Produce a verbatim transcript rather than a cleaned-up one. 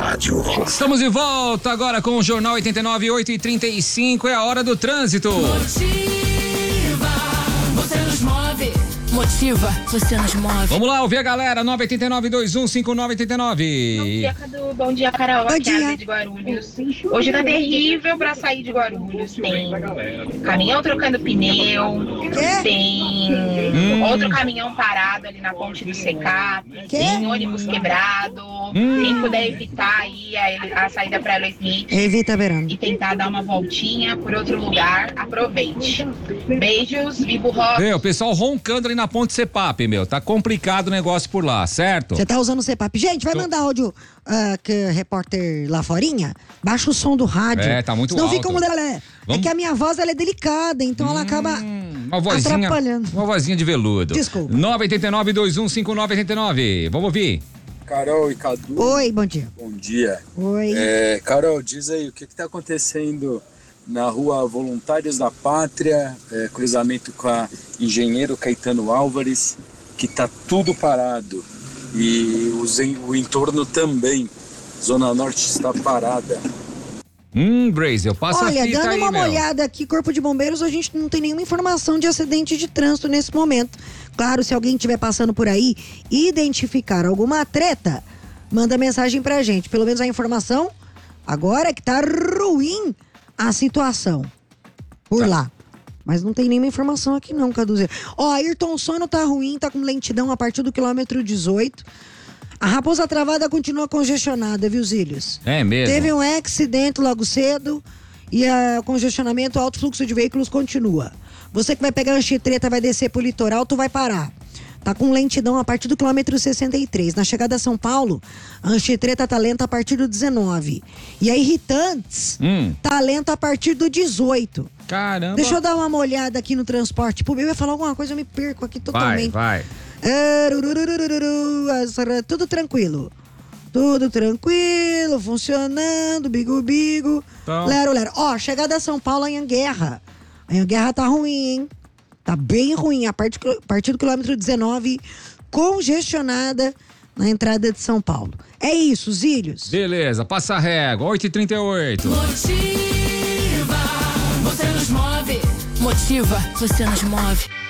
rádio. Estamos de volta agora com o Jornal oitenta e nove, oito e trinta e cinco, é a hora do trânsito. Motiva, você nos move. Motiva, você nos move. Vamos lá, ouvir a galera, nove oito nove, dois um cinco nove oito nove. Bom dia, Cadu. Bom dia, Carol. Bom Aqui é a dia. Zé de Guarulhos. Hoje tá terrível pra sair de Guarulhos. Tem caminhão trocando pneu, Quê? tem Hum. outro caminhão parado ali na ponte do Secap, Quê? tem ônibus quebrado. Hum. Quem puder evitar aí a, a saída pra Ela Smith Evita verão. e tentar dar uma voltinha por outro lugar, aproveite. Beijos, viva o rock. Meu, o pessoal roncando ali na ponte Cepap, meu, tá complicado o negócio por lá, certo? Você tá usando o C P A P. Gente, vai Tô- mandar áudio ah, que repórter lá forinha? Baixa o som do rádio. É, tá muito Senão alto. fica um... É Vamos- que a minha voz ela é delicada, então ela acaba Hum, uma vozinha, atrapalhando. uma vozinha de veludo. Desculpa. nove oito nove, dois um cinco nove oito nove. Vamos ouvir. Carol e Cadu, Oi, bom dia. bom dia. Oi. É, Carol, diz aí, o que está acontecendo na rua Voluntários da Pátria, é, cruzamento com a Engenheiro Caetano Álvares, que está tudo parado. E os en- o entorno também. Zona Norte está parada. Hum, Brasil, passa Olha, a fita dando aí, uma meu. olhada aqui, Corpo de Bombeiros, a gente não tem nenhuma informação de acidente de trânsito nesse momento. Claro, se alguém estiver passando por aí e identificar alguma treta, manda mensagem pra gente. Pelo menos a informação agora é que tá ruim a situação por Tá. lá. Mas não tem nenhuma informação aqui não, Caduzeiro. Ó, Ayrton Sono tá ruim, tá com lentidão a partir do quilômetro dezoito. A Raposa Travada continua congestionada, viu, Zílios? É mesmo? Teve um acidente logo cedo e o congestionamento, o alto fluxo de veículos continua. Você que vai pegar a Anchieta, vai descer pro litoral, tu vai parar. Tá com lentidão a partir do quilômetro sessenta e três. Na chegada a São Paulo, a Anchieta tá lenta a partir do dezenove. E a Irritantes Hum. tá lenta a partir do dezoito. Caramba. Deixa eu dar uma olhada aqui no transporte público. Eu ia falar alguma coisa, eu me perco aqui Vai, totalmente. vai. É, rurururururu, as- tudo tranquilo. Tudo tranquilo, funcionando, bigo-bigo. Então. Lero, lero. Ó, chegada a São Paulo, a Anhanguerra. A Anhanguerra tá ruim, hein? Tá bem ruim. A partir, a partir do quilômetro dezenove, congestionada na entrada de São Paulo. É isso, Zílios. Beleza, passa a régua, oito e trinta e oito. Motiva, você nos move. Motiva, você nos move.